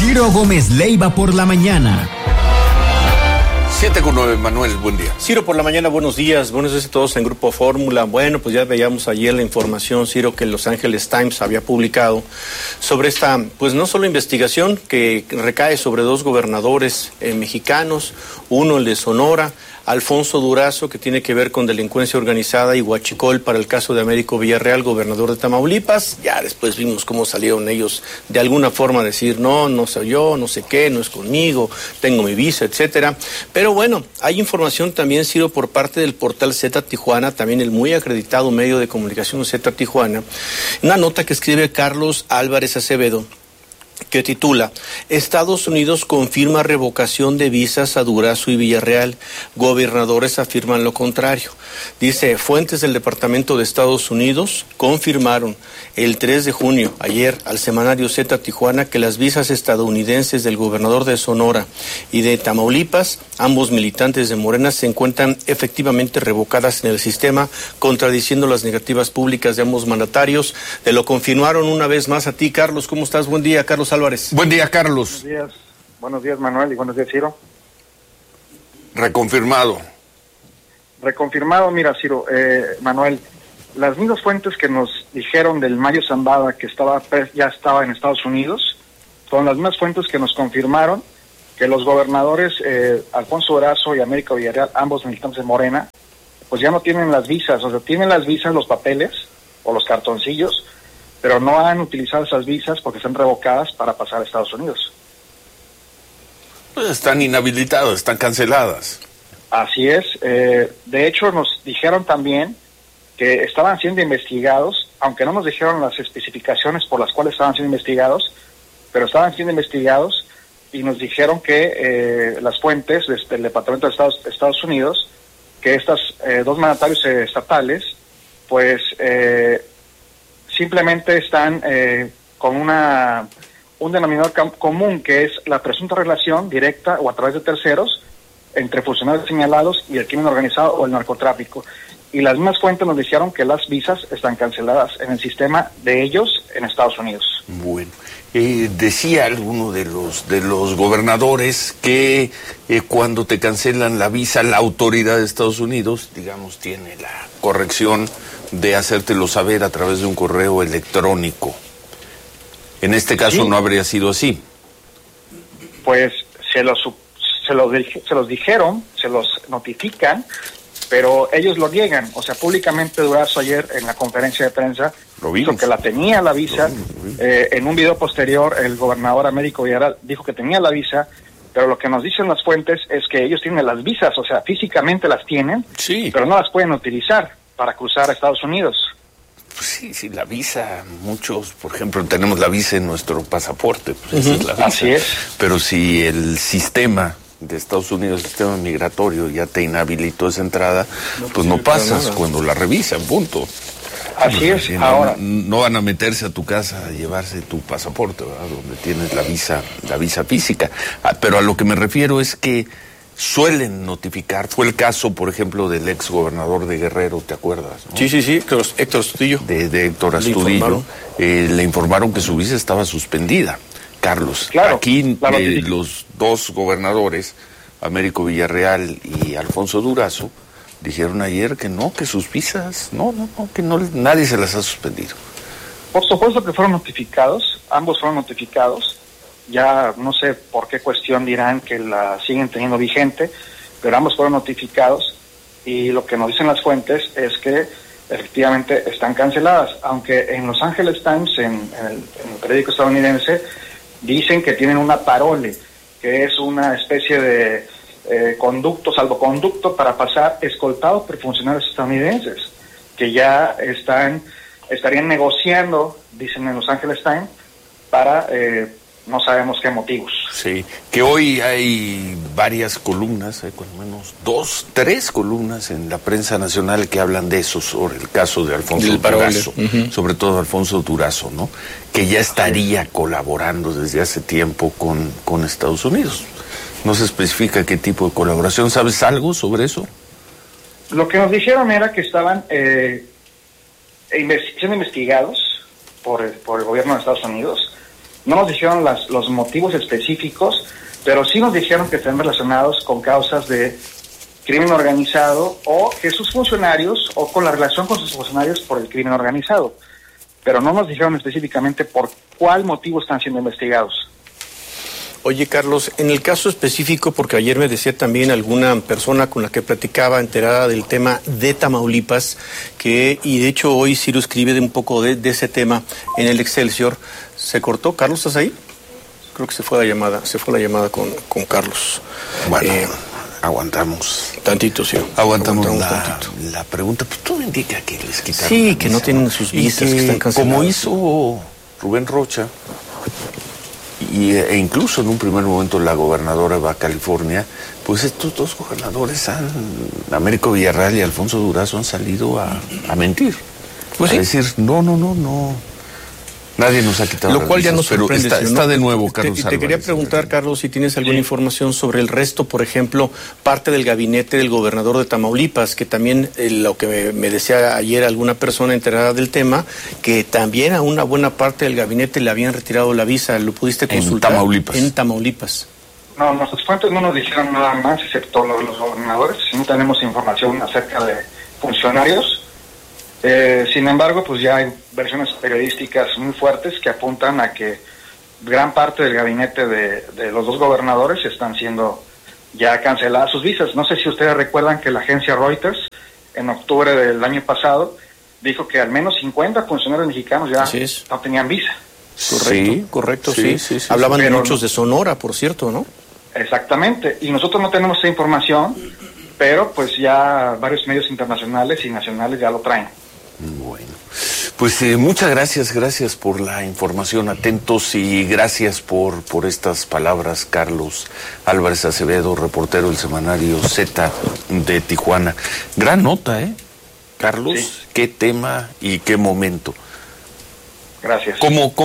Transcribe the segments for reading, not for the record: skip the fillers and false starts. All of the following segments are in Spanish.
Ciro Gómez Leiva por la mañana. 7:09, Manuel, buen día. Ciro, por la mañana, buenos días a todos en Grupo Fórmula. Bueno, pues ya veíamos ayer la información, Ciro, que el Los Angeles Times había publicado sobre esta, pues no solo investigación que recae sobre dos gobernadores mexicanos, uno el de Sonora, Alfonso Durazo, que tiene que ver con delincuencia organizada, y Huachicol para el caso de Américo Villarreal, gobernador de Tamaulipas. Ya después vimos cómo salieron ellos de alguna forma a decir, no soy yo, no sé qué, no es conmigo, tengo mi visa, etcétera. Pero bueno, hay información también, Ciro, por parte del portal Z Tijuana, también el muy acreditado medio de comunicación Z Tijuana, una nota que escribe Carlos Álvarez Acevedo, que titula: Estados Unidos confirma revocación de visas a Durazo y Villarreal. Gobernadores afirman lo contrario. Dice, fuentes del Departamento de Estados Unidos confirmaron el 3 de junio, ayer, al semanario Z Tijuana, que las visas estadounidenses del gobernador de Sonora y de Tamaulipas, ambos militantes de Morena, se encuentran efectivamente revocadas en el sistema, contradiciendo las negativas públicas de ambos mandatarios. Te lo confirmaron una vez más a ti, Carlos. ¿Cómo estás? Buen día, Carlos Álvarez. Buen día, Carlos. Buenos días, Manuel, y buenos días, Ciro. Reconfirmado, mira, Ciro, Manuel, las mismas fuentes que nos dijeron del Mayo Zambada que ya estaba en Estados Unidos, son las mismas fuentes que nos confirmaron que los gobernadores Alfonso Durazo y Américo Villarreal, ambos militantes de Morena, pues ya no tienen las visas, o sea, tienen las visas, los papeles o los cartoncillos, pero no han utilizado esas visas porque están revocadas para pasar a Estados Unidos. Pues están inhabilitadas, están canceladas. Así es. De hecho, nos dijeron también que estaban siendo investigados, aunque no nos dijeron las especificaciones por las cuales estaban siendo investigados, pero estaban siendo investigados, y nos dijeron que las fuentes del Departamento de Estados Unidos, que estos dos mandatarios estatales, pues simplemente están con un denominador común, que es la presunta relación directa o a través de terceros entre funcionarios señalados y el crimen organizado o el narcotráfico. Y las mismas fuentes nos dijeron que las visas están canceladas en el sistema de ellos en Estados Unidos. Bueno, decía alguno de los gobernadores que cuando te cancelan la visa, la autoridad de Estados Unidos, digamos, tiene la corrección de hacértelo saber a través de un correo electrónico. En este caso, sí, no habría sido así. Pues se los dijeron, se los notifican, pero ellos lo niegan. O sea, públicamente Durazo ayer en la conferencia de prensa dijo que la tenía la visa. En un video posterior, el gobernador Américo Villarreal dijo que tenía la visa, pero lo que nos dicen las fuentes es que ellos tienen las visas, o sea, físicamente las tienen, sí, pero no las pueden utilizar para cruzar a Estados Unidos. Sí, la visa, muchos, por ejemplo, tenemos la visa en nuestro pasaporte, pues esa es la visa. Así es. Pero si el sistema de Estados Unidos, el sistema migratorio, ya te inhabilitó esa entrada, pues no pasas cuando la revisan, punto. Así es. Si ahora no van a meterse a tu casa a llevarse tu pasaporte, ¿verdad? Donde tienes la visa física. Pero a lo que me refiero es que suelen notificar. Fue el caso, por ejemplo, del ex gobernador de Guerrero, ¿te acuerdas? ¿No? Sí, Héctor Astudillo. De Héctor Astudillo. Le informaron que su visa estaba suspendida. Carlos, claro, aquí los dos gobernadores, Américo Villarreal y Alfonso Durazo, dijeron ayer que no, que sus visas, que nadie se las ha suspendido. Por supuesto que fueron notificados, ambos fueron notificados. Ya no sé por qué cuestión dirán que la siguen teniendo vigente, pero ambos fueron notificados, y lo que nos dicen las fuentes es que efectivamente están canceladas, aunque en Los Angeles Times, en el periódico estadounidense, dicen que tienen una parole, que es una especie de salvoconducto para pasar escoltado por funcionarios estadounidenses, que ya estarían negociando, dicen en Los Angeles Times, para no sabemos qué motivos. Sí, que hoy hay varias columnas, cuando menos 3 columnas en la prensa nacional que hablan de eso, sobre el caso de Alfonso Durazo, sobre todo Alfonso Durazo, ¿no? Que ya estaría colaborando desde hace tiempo con Estados Unidos. No se especifica qué tipo de colaboración. ¿Sabes algo sobre eso? Lo que nos dijeron era que estaban siendo investigados por el gobierno de Estados Unidos, No nos dijeron los motivos específicos, pero sí nos dijeron que están relacionados con causas de crimen organizado o que sus funcionarios, o con la relación con sus funcionarios por el crimen organizado. Pero no nos dijeron específicamente por cuál motivo están siendo investigados. Oye, Carlos, en el caso específico, porque ayer me decía también alguna persona con la que platicaba, enterada del tema de Tamaulipas, y de hecho hoy Ciro escribe un poco de ese tema en el Excelsior. ¿Se cortó? Carlos, ¿estás ahí? Creo que se fue la llamada con Carlos. Bueno, aguantamos. Tantito, sí. Aguantamos la pregunta. Pues todo indica que les quitaron. Sí, que no tienen sus visas, que están canceladas. Como hizo Rubén Rocha, e incluso en un primer momento la gobernadora de Baja California, pues estos dos gobernadores, Américo Villarreal y Alfonso Durazo, han salido a mentir. Pues a decir, no. Nadie nos ha quitado. Lo cual ya nos sorprende. Pero está de nuevo, Carlos Álvarez. Te quería preguntar, Carlos, si tienes alguna información sobre el resto, por ejemplo, parte del gabinete del gobernador de Tamaulipas, que también, lo que me decía ayer alguna persona enterada del tema, que también a una buena parte del gabinete le habían retirado la visa. ¿Lo pudiste consultar? En Tamaulipas. No, nuestros fuentes no nos dijeron nada más, excepto los gobernadores. No tenemos información acerca de funcionarios. Sin embargo, pues ya hay versiones periodísticas muy fuertes que apuntan a que gran parte del gabinete de los dos gobernadores están siendo ya canceladas sus visas. No sé si ustedes recuerdan que la agencia Reuters, en octubre del año pasado, dijo que al menos 50 funcionarios mexicanos ya no tenían visa. Correcto, sí. Hablaban de muchos de Sonora, por cierto, ¿no? Exactamente, y nosotros no tenemos esa información, pero pues ya varios medios internacionales y nacionales ya lo traen. Bueno, pues muchas gracias por la información, atentos, y gracias por estas palabras, Carlos Álvarez Acevedo, reportero del semanario Z de Tijuana. Gran nota, Carlos, sí. Qué tema y qué momento. Gracias.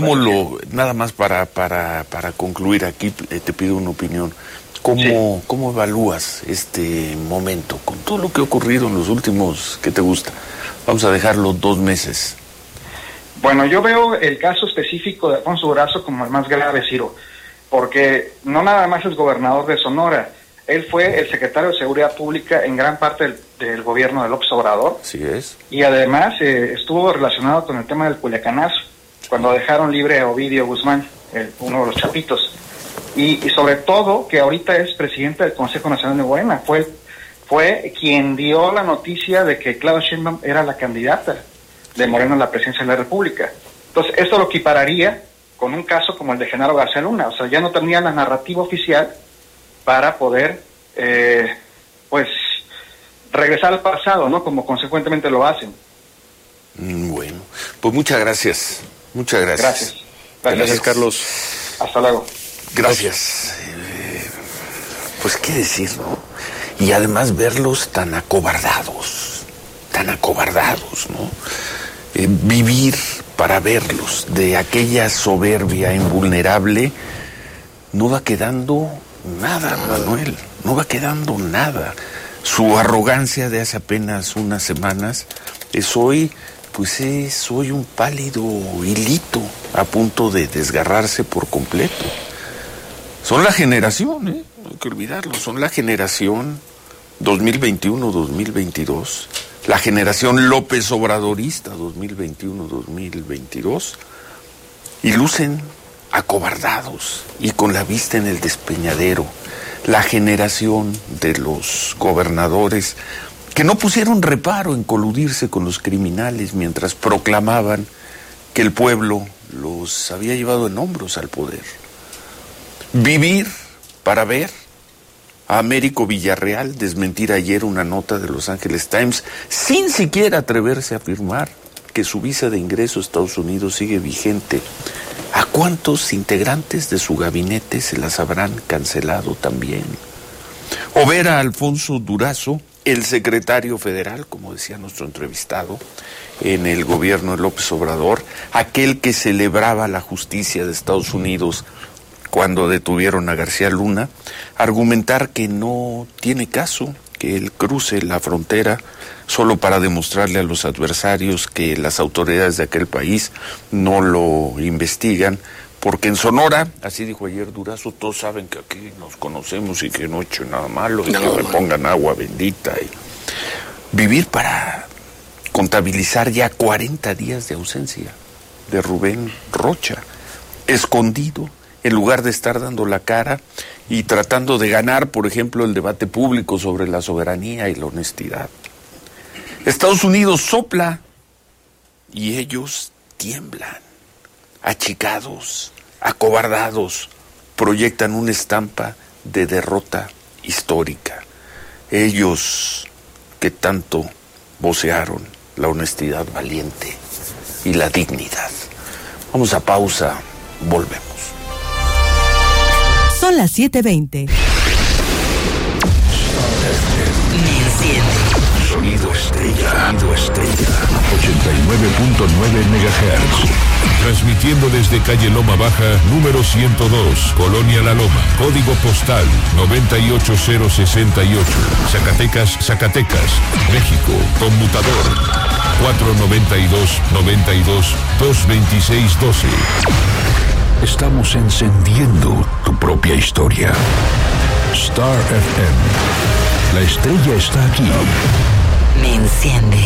Nada más para concluir aquí, te pido una opinión. ¿Cómo evalúas este momento con todo lo que ha ocurrido en los últimos, ¿qué te gusta? Vamos a dejarlo 2 meses. Bueno, yo veo el caso específico de Alfonso Durazo como el más grave, Ciro, porque no nada más es gobernador de Sonora, él fue el secretario de Seguridad Pública en gran parte del gobierno de López Obrador. Así es. Y además estuvo relacionado con el tema del Culiacanazo, cuando dejaron libre a Ovidio Guzmán, uno de los chapitos. Y sobre todo que ahorita es presidente del Consejo Nacional de Morena, fue quien dio la noticia de que Claudia Sheinbaum era la candidata de Morena a la presidencia de la República. Entonces, esto lo equipararía con un caso como el de Genaro García Luna. O sea, ya no tendrían la narrativa oficial para poder, regresar al pasado, ¿no? Como consecuentemente lo hacen. Bueno, pues muchas gracias. Muchas gracias. Gracias, Carlos. Hasta luego. Gracias. Pues qué decir, ¿no? Y además verlos tan acobardados, ¿no? Vivir para verlos de aquella soberbia invulnerable, no va quedando nada, Manuel, no va quedando nada. Su arrogancia de hace apenas unas semanas es hoy un pálido hilito a punto de desgarrarse por completo. Son la generación, no hay que olvidarlo, son la generación 2021-2022, la generación López Obradorista 2021-2022, y lucen acobardados y con la vista en el despeñadero, la generación de los gobernadores que no pusieron reparo en coludirse con los criminales mientras proclamaban que el pueblo los había llevado en hombros al poder. Vivir para ver a Américo Villarreal desmentir ayer una nota de Los Angeles Times sin siquiera atreverse a afirmar que su visa de ingreso a Estados Unidos sigue vigente. ¿A cuántos integrantes de su gabinete se las habrán cancelado también? O ver a Alfonso Durazo, el secretario federal, como decía nuestro entrevistado, en el gobierno de López Obrador, aquel que celebraba la justicia de Estados Unidos cuando detuvieron a García Luna, argumentar que no tiene caso que él cruce la frontera solo para demostrarle a los adversarios que las autoridades de aquel país no lo investigan Porque en Sonora, así dijo ayer Durazo, todos saben que aquí nos conocemos y que no he hecho nada malo y que me pongan agua bendita. Y vivir para contabilizar ya 40 días de ausencia de Rubén Rocha, escondido, en lugar de estar dando la cara y tratando de ganar, por ejemplo, el debate público sobre la soberanía y la honestidad. Estados Unidos sopla y ellos tiemblan, achicados, acobardados, proyectan una estampa de derrota histórica. Ellos que tanto vocearon la honestidad valiente y la dignidad. Vamos a pausa, volvemos. Son las 7:20. Sonido Estrella. 89.9 MHz. Transmitiendo desde calle Loma Baja, número 102, Colonia La Loma. Código postal 98068. Zacatecas, México. Conmutador 492-92-226-12. Estamos encendiendo tu propia historia. Star FM. La estrella está aquí. Me enciende.